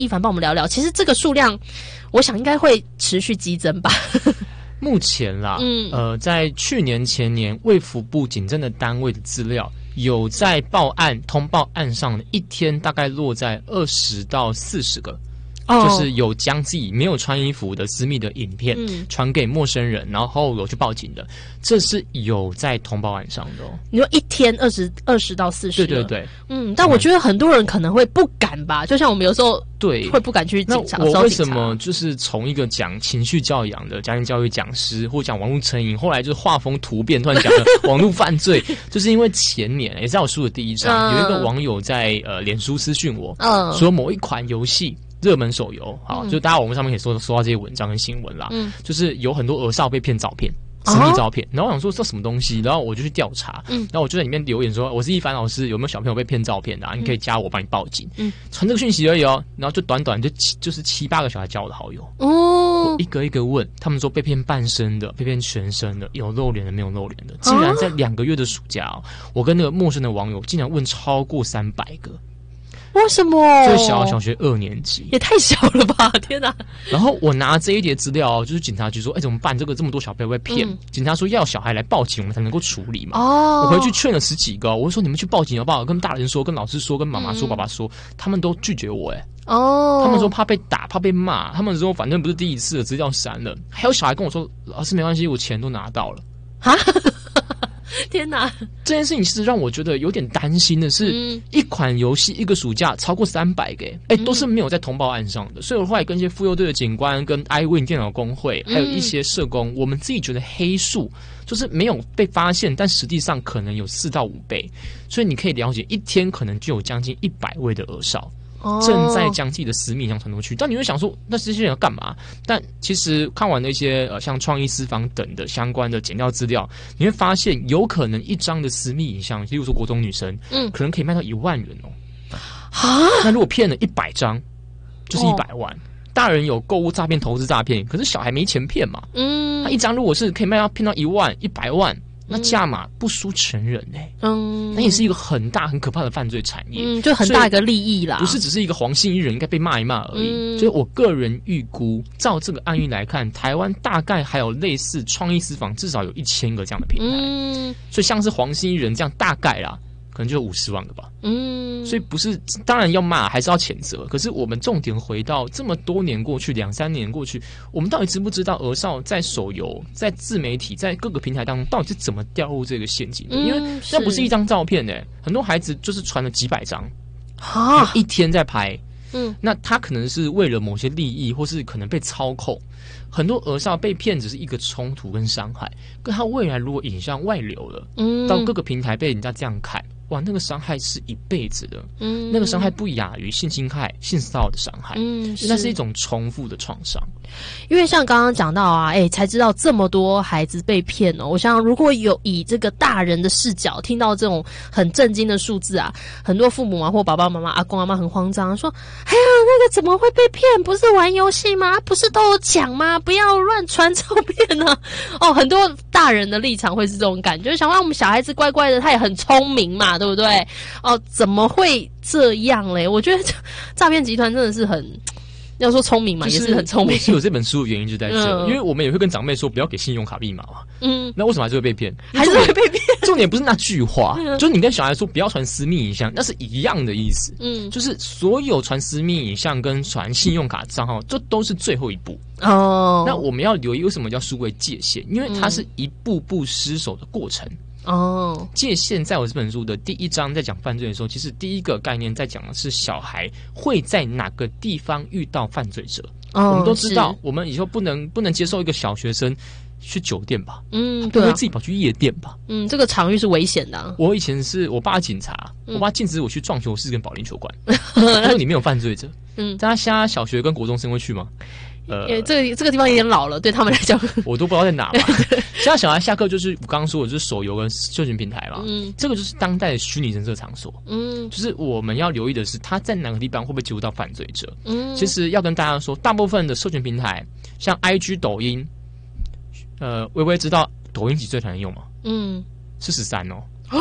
一凡帮我们聊聊，其实这个数量，我想应该会持续激增吧。 目前啦，在去年前年卫福部警政的单位的资料，有在通报案上的一天大概落在20到40个。就是有将自己没有穿衣服的私密的影片传给陌生人，然后有去报警的，这是有在通报案上的。 你说一天20到40个， 对， 但我觉得很多人可能会不敢吧，就像我们有时候对会不敢去警察。 那我为什么就是从一个讲情绪教养的家庭教育讲师，或讲网络成瘾，后来就是画风突变，突然讲了网络犯罪，就是因为前年也在我书的第一章，有一个网友在脸书私讯我，说某一款游戏。热门手游，好，就大家网络上面可以搜到这些文章跟新闻啦，就是有很多儿少被骗照片，私密照片，然后我想说这什么东西，然后我就去调查，然后我就在里面留言说，我是一凡老师，有没有小朋友被骗照片的啊？你可以加我，帮你报警，传这个讯息而已哦，然后就短就是7、8个小孩加我的好友，我一个一个问，他们说被骗半身的，被骗全身的，有露脸的，没有露脸的，竟然在2个月的暑假我跟那个陌生的网友竟然问超过300个。 为什么？ 最小小学2年级， 也太小了吧！天哪！ 然后我拿这一叠资料，就是警察局说，怎么办？这么多小朋友被骗，警察说要小孩来报警，我们才能够处理嘛。我回去劝了10几个，我就说你们去报警好不好？跟大人说，跟老师说，跟妈妈说，爸爸说，他们都拒绝我。他们说怕被打，怕被骂，他们说反正不是第一次了，资料删了。还有小孩跟我说，老师没关系，我钱都拿到了。哈。 天哪！ 这件事情其实让我觉得有点担心的是，一款游戏一个暑假超过300个，都是没有在通报案上的。所以我后来跟一些妇幼队的警官、跟 iWin 电脑工会，还有一些社工，我们自己觉得黑数就是没有被发现，但实际上可能有4到5倍。所以你可以了解，一天可能就有将近100位的儿少。正在将自己的私密影像传出去，但你会想说，那这些人要干嘛？但其实看完那些像创意私房等的相关的检调资料，你会发现有可能一张的私密影像，例如说国中女生，可能可以卖到1万元哦。那如果骗了100张，就是100万。大人有购物诈骗、投资诈骗，可是小孩没钱骗嘛。他一张如果是可以骗到1万、100万。那价码不输成人那也是一个很大很可怕的犯罪产业， 就很大一个利益啦， 不是只是一个黄姓艺人应该被骂一骂而已。所以我个人预估，照这个案例来看，台湾大概还有类似创意私房至少有1000个这样的平台，所以像是黄姓艺人这样大概啦。可能就有50万个吧，所以不是，当然要骂，还是要谴责。可是我们重点回到这么多年过去，2、3年过去，我们到底知不知道儿少在手游、在自媒体、在各个平台当中，到底是怎么掉入这个陷阱的？因为那不是一张照片很多孩子就是传了几百张，一天在拍。那他可能是为了某些利益，或是可能被操控。很多儿少被骗只是一个冲突跟伤害，跟他未来如果影像外流了，到各个平台被人家这样看，哇，那个伤害是一辈子的，那个伤害不亚于性侵害、性骚扰的伤害，那是一种重复的创伤。 因为像刚刚讲到啊，才知道这么多孩子被骗我想如果有以这个大人的视角听到这种很震惊的数字啊，很多父母啊或爸爸妈妈、阿公阿嬷很慌张，说：“哎呀，那个怎么会被骗？不是玩游戏吗？不是都有讲吗？不要乱传照片呢。”很多大人的立场会是这种感觉，想让我们小孩子乖乖的，他也很聪明嘛，对不对？怎么会这样嘞？我觉得诈骗集团真的是很。要说聪明嘛，也是很聪明。 是有这本书的原因就在这，因为我们也会跟长辈说不要给信用卡密码嘛。那为什么还是会被骗？ 还是会被骗？ 重点不是那句话，就是你跟小孩说不要传私密影像，那是一样的意思。就是所有传私密影像跟传信用卡账号，这都是最后一步。那我们要留意为什么叫数位界限？因为它是一步步失守的过程。界限在我这本书的第1章在讲犯罪的时候，其实第一个概念在讲的是小孩会在哪个地方遇到犯罪者。我们都知道，我们以后不能接受一个小学生去酒店吧，对，会自己跑去夜店吧， 这个场域是危险的。 我以前是我爸警察，我爸禁止我去撞球室跟保龄球馆，他说里面有犯罪者。但他现在小学跟国中生会去吗？ 这个地方有点老了，对他们来讲， 我都不知道在哪嘛。现在小孩下课就是我刚刚说的，就是手游跟社群平台嘛。这个就是当代的虚拟人设场所。就是我们要留意的是，他在哪个地方会不会接触到犯罪者。其实要跟大家说，大部分的社群平台，像 IG、抖音，微微知道抖音几岁才能用吗？是13哦。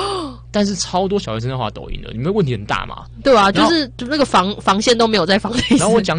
但是超多小学生在滑抖音的，你们问题很大嘛？ 对啊，就是那个防线都没有在防内。 然后我讲